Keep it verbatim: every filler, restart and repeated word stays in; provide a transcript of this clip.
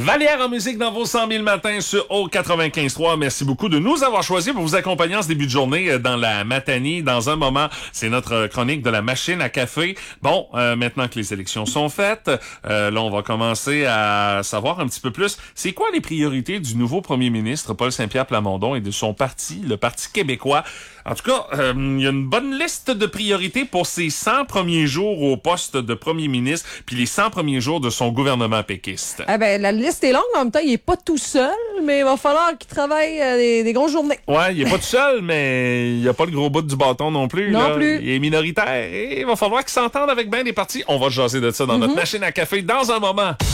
Valère en musique dans vos cent mille matins sur O quatre-vingt-quinze trois. Merci beaucoup de nous avoir choisis pour vous accompagner en ce début de journée dans la matinée. Dans un moment, c'est notre chronique de la machine à café. Bon, euh, maintenant que les élections sont faites, euh, là, on va commencer à savoir un petit peu plus. C'est quoi les priorités du nouveau premier ministre, Paul Saint-Pierre Plamondon, et de son parti, le Parti québécois? En tout cas, euh, il y a une bonne liste de priorités pour ses cent premiers jours au poste de premier ministre, puis les cent premiers jours de son gouvernement péquiste. Ah ben, la liste est longue. En même temps, il est pas tout seul, mais il va falloir qu'il travaille euh, des, des grosses journées. Ouais, il est pas tout seul, mais il a pas le gros bout du bâton non plus. Non là. plus. Il est minoritaire et il va falloir qu'il s'entende avec bien des partis. On va jaser de ça dans mm-hmm. notre machine à café dans un moment.